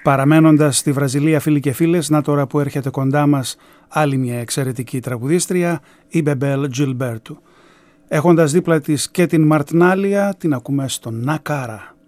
Παραμένοντας στη Βραζιλία, φίλοι και φίλες, να τώρα που έρχεται κοντά μας άλλη μια εξαιρετική τραγουδίστρια, η Μπεμπέλ Τζιλμπέρτου. Έχοντας δίπλα της και την Μαρτνάλια, την ακούμε στο Νακάρα.